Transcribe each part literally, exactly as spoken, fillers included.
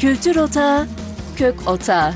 Kültür Otağı, Kök Otağı.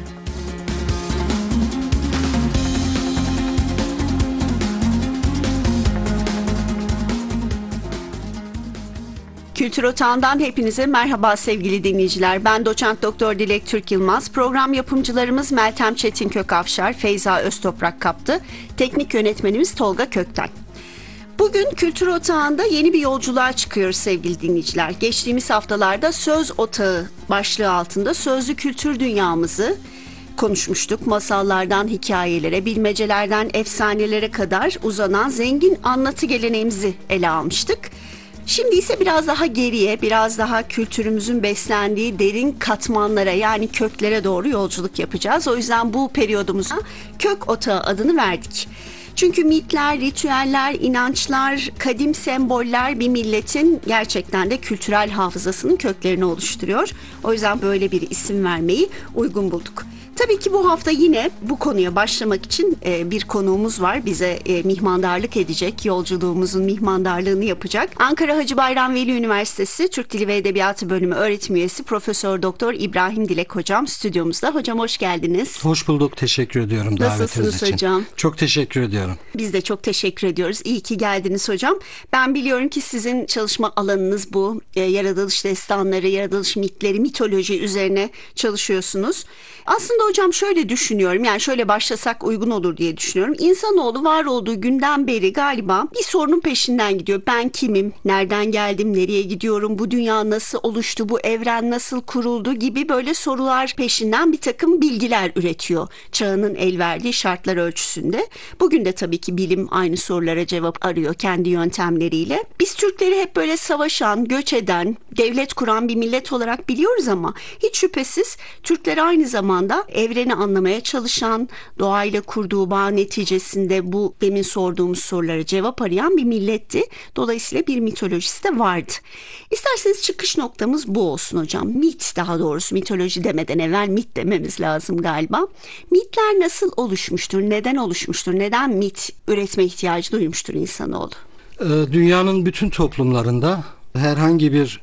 Kültür Otağı'ndan hepinize merhaba sevgili dinleyiciler. Ben Doçent Doktor Dilek Türk Yılmaz. Program yapımcılarımız Meltem Çetin Kökafşar, Feyza Öztoprak Kaptı. Teknik yönetmenimiz Tolga Kökten. Bugün Kültür Otağı'nda yeni bir yolculuğa çıkıyoruz sevgili dinleyiciler. Geçtiğimiz haftalarda Söz Otağı başlığı altında sözlü kültür dünyamızı konuşmuştuk. Masallardan hikayelere, bilmecelerden efsanelere kadar uzanan zengin anlatı geleneğimizi ele almıştık. Şimdi ise biraz daha geriye, biraz daha kültürümüzün beslendiği derin katmanlara, yani köklere doğru yolculuk yapacağız. O yüzden bu periyodumuza Kök Otağı adını verdik. Çünkü mitler, ritüeller, inançlar, kadim semboller bir milletin gerçekten de kültürel hafızasının köklerini oluşturuyor. O yüzden böyle bir isim vermeyi uygun bulduk. Tabii ki bu hafta yine bu konuya başlamak için e, bir konuğumuz var. Bize e, mihmandarlık edecek, yolculuğumuzun mihmandarlığını yapacak. Ankara Hacı Bayram Veli Üniversitesi Türk Dili ve Edebiyatı Bölümü öğretim üyesi Profesör Doktor İbrahim Dilek Hocam stüdyomuzda. Hocam hoş geldiniz. Hoş bulduk, teşekkür ediyorum davetiniz için. Nasılsınız hocam? Çok teşekkür ediyorum. Biz de çok teşekkür ediyoruz. İyi ki geldiniz hocam. Ben biliyorum ki sizin çalışma alanınız bu. E, yaratılış destanları, yaratılış mitleri, mitoloji üzerine çalışıyorsunuz. Aslında hocam şöyle düşünüyorum, yani şöyle başlasak uygun olur diye düşünüyorum. İnsanoğlu var olduğu günden beri galiba bir sorunun peşinden gidiyor. Ben kimim, nereden geldim, nereye gidiyorum, bu dünya nasıl oluştu, bu evren nasıl kuruldu gibi böyle sorular peşinden bir takım bilgiler üretiyor. Çağının el verdiği şartlar ölçüsünde. Bugün de tabii ki bilim aynı sorulara cevap arıyor kendi yöntemleriyle. Biz Türkleri hep böyle savaşan, göç eden, devlet kuran bir millet olarak biliyoruz ama hiç şüphesiz Türkler aynı zamanda evreni anlamaya çalışan, doğayla kurduğu bağ neticesinde bu demin sorduğumuz sorulara cevap arayan bir milletti. Dolayısıyla bir mitolojisi de vardı. İsterseniz çıkış noktamız bu olsun hocam. Mit, daha doğrusu mitoloji demeden evvel mit dememiz lazım galiba. Mitler nasıl oluşmuştur, neden oluşmuştur, neden mit üretme ihtiyacı duymuştur insanoğlu? Dünyanın bütün toplumlarında herhangi bir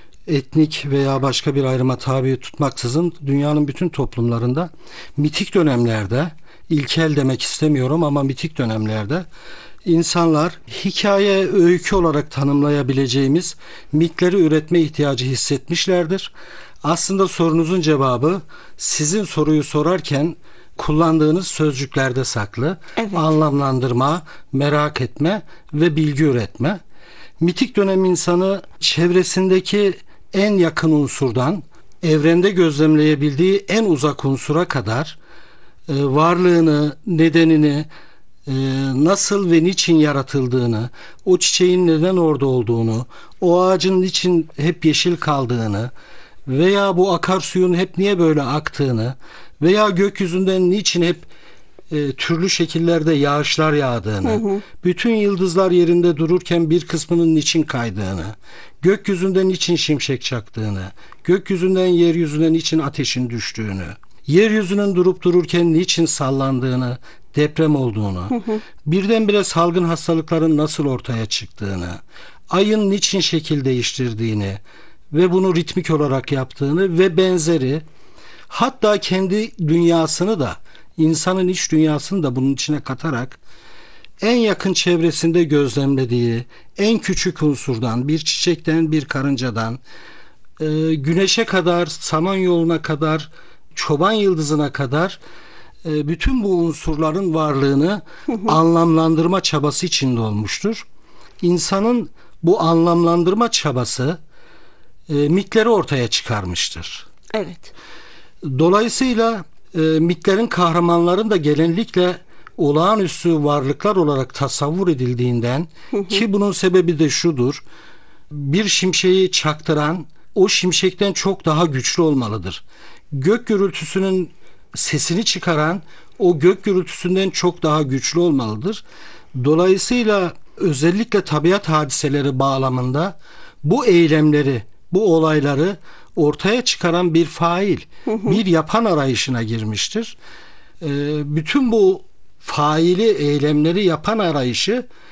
etnik veya başka bir ayrıma tabi tutmaksızın dünyanın bütün toplumlarında mitik dönemlerde, ilkel demek istemiyorum ama mitik dönemlerde insanlar hikaye, öykü olarak tanımlayabileceğimiz mitleri üretme ihtiyacı hissetmişlerdir. Aslında sorunuzun cevabı sizin soruyu sorarken kullandığınız sözcüklerde saklı. Evet. Anlamlandırma, merak etme ve bilgi üretme. Mitik dönem insanı çevresindeki en yakın unsurdan evrende gözlemleyebildiği en uzak unsura kadar e, varlığını, nedenini, e, nasıl ve niçin yaratıldığını, o çiçeğin neden orada olduğunu, o ağacın niçin hep yeşil kaldığını veya bu akarsuyun hep niye böyle aktığını veya gökyüzünden niçin hep e, türlü şekillerde yağışlar yağdığını, hı hı. bütün yıldızlar yerinde dururken bir kısmının niçin kaydığını, gökyüzünden niçin şimşek çaktığını, gökyüzünden yeryüzüne niçin ateşin düştüğünü, yeryüzünün durup dururken niçin sallandığını, deprem olduğunu, hı hı. birdenbire salgın hastalıkların nasıl ortaya çıktığını, ayın niçin şekil değiştirdiğini ve bunu ritmik olarak yaptığını ve benzeri, hatta kendi dünyasını da, insanın iç dünyasını da bunun içine katarak en yakın çevresinde gözlemlediği en küçük unsurdan, bir çiçekten, bir karıncadan, e, güneşe kadar, samanyoluna kadar, çoban yıldızına kadar e, bütün bu unsurların varlığını anlamlandırma çabası içinde olmuştur. İnsanın bu anlamlandırma çabası e, mitleri ortaya çıkarmıştır. Evet. Dolayısıyla e, mitlerin kahramanların da genellikle olağanüstü varlıklar olarak tasavvur edildiğinden, hı hı. ki bunun sebebi de şudur: bir şimşeği çaktıran o şimşekten çok daha güçlü olmalıdır. Gök gürültüsünün sesini çıkaran o gök gürültüsünden çok daha güçlü olmalıdır. Dolayısıyla özellikle tabiat hadiseleri bağlamında bu eylemleri, bu olayları ortaya çıkaran bir fail, hı hı. bir yapan arayışına girmiştir. Ee, bütün bu faili eylemleri yapan arayışı